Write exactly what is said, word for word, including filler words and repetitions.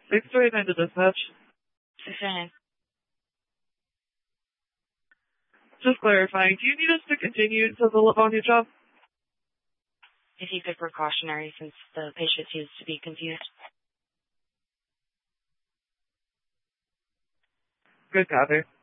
six two eight nine to dispatch. six two eight nine. Just clarifying, do you need us to continue to the Livonia job? If you could precautionary, since the patient seems to be confused. Good copy.